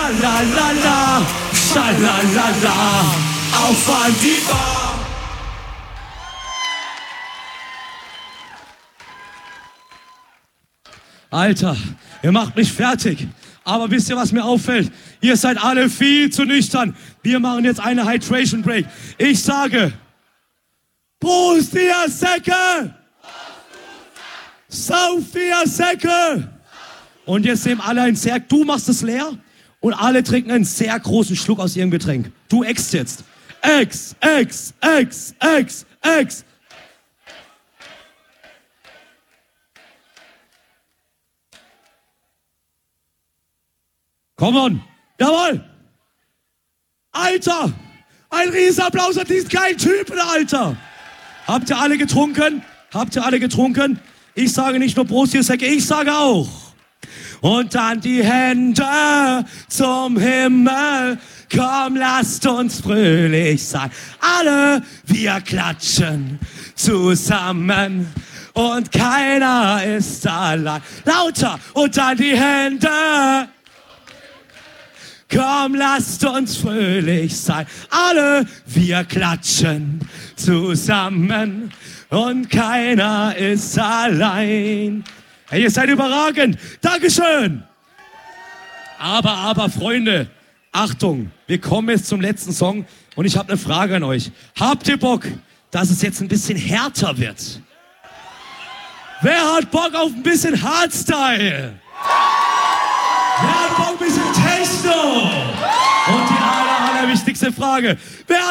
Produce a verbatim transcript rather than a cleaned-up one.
Schalalala, schalalala, auf an die Bar. Alter, ihr macht mich fertig. Aber wisst ihr, was mir auffällt? Ihr seid alle viel zu nüchtern. Wir machen jetzt eine Hydration Break. Ich sage, Prost, ihr Säcke! Sauf, ihr Säcke! Und jetzt nehmen alle ein Zerg. Du machst es leer und alle trinken einen sehr großen Schluck aus ihrem Getränk. Du ex jetzt. Ex, ex, ex, ex, ex. Komm on. Jawohl. Alter. Ein Riesenapplaus an diesen geilen Typen, Alter. Habt ihr alle getrunken? Habt ihr alle getrunken? Ich sage nicht nur Prost, ihr Säcke, ich sage auch. Und dann die Hände zum Himmel. Komm, lasst uns fröhlich sein. Alle, wir klatschen zusammen. Und keiner ist allein. Lauter. Und dann die Hände. Komm, lasst uns fröhlich sein. Alle, wir klatschen zusammen. Und keiner ist allein. Hey, ihr seid überragend. Dankeschön. Aber, aber, Freunde, Achtung, wir kommen jetzt zum letzten Song. Und ich habe eine Frage an euch. Habt ihr Bock, dass es jetzt ein bisschen härter wird? Wer hat Bock auf ein bisschen Hardstyle? Wer hat Bock auf ein bisschen Techno? Und die aller, allerwichtigste Frage. Wer